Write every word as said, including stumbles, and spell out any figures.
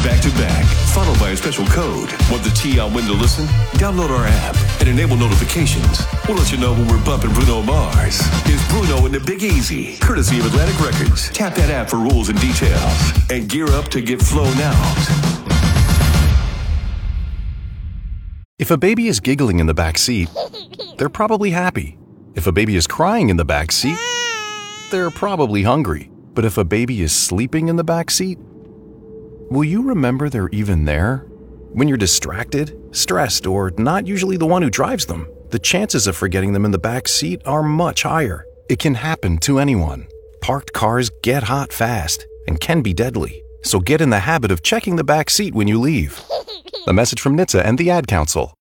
back to back, followed by a special code. Want the tea on when to listen? Download our app and enable notifications. We'll let you know when we're bumping Bruno Mars. It's Bruno and the Big Easy, courtesy of Atlantic Records. Tap that app for rules and details and gear up to get flown out. If a baby is giggling in the back seat, they're probably happy. If a baby is crying in the back seat, they're probably hungry. But if a baby is sleeping in the back seat, will you remember they're even there? When you're distracted, stressed, or not usually the one who drives them, the chances of forgetting them in the back seat are much higher. It can happen to anyone. Parked cars get hot fast and can be deadly. So get in the habit of checking the back seat when you leave. A message from N H T S A and the Ad Council.